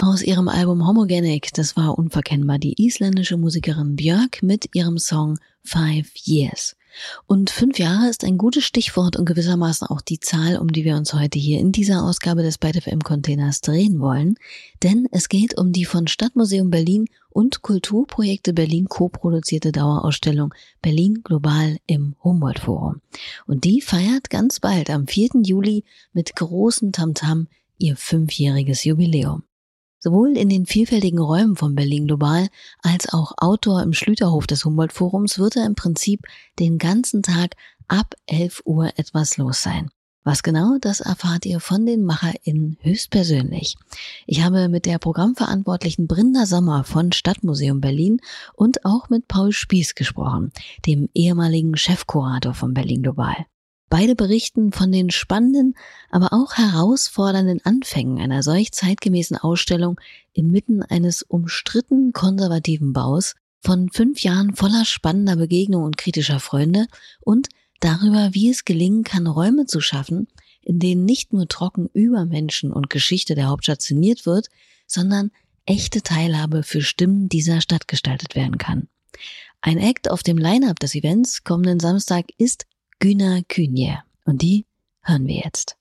Aus ihrem Album Homogenic, das war unverkennbar die isländische Musikerin Björk mit ihrem Song 5 Years. Und 5 Jahre ist ein gutes Stichwort und gewissermaßen auch die Zahl, um die wir uns heute hier in dieser Ausgabe des Byte FM Containers drehen wollen. Denn es geht um die von Stadtmuseum Berlin und Kulturprojekte Berlin co-produzierte Dauerausstellung Berlin Global im Humboldt-Forum. Und die feiert ganz bald am 4. Juli mit großem Tamtam ihr 5-jähriges Jubiläum. Sowohl in den vielfältigen Räumen von Berlin Global als auch outdoor im Schlüterhof des Humboldt-Forums wird da im Prinzip den ganzen Tag ab 11 Uhr etwas los sein. Was genau, das erfahrt ihr von den MacherInnen höchstpersönlich. Ich habe mit der Programmverantwortlichen Brinda Sommer von Stadtmuseum Berlin und auch mit Paul Spieß gesprochen, dem ehemaligen Chefkurator von Berlin Global. Beide berichten von den spannenden, aber auch herausfordernden Anfängen einer solch zeitgemäßen Ausstellung inmitten eines umstritten konservativen Baus, von 5 Jahren voller spannender Begegnungen und kritischer Freunde und darüber, wie es gelingen kann, Räume zu schaffen, in denen nicht nur trocken über Menschen und Geschichte der Hauptstadt szeniert wird, sondern echte Teilhabe für Stimmen dieser Stadt gestaltet werden kann. Ein Act auf dem Line-Up des Events kommenden Samstag ist Güner Künje. Und die hören wir jetzt.